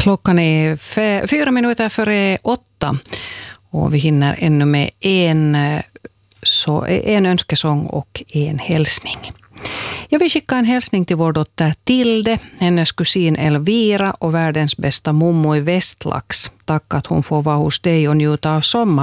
Klockan är 4 minuter före 8 och vi hinner ännu med en önskesång och en hälsning. Jag vill skicka en hälsning till vår dotter Tilde, hennes kusin Elvira och världens bästa mommo i Västlax. Tack att hon får vara hos dig och njuta av sommar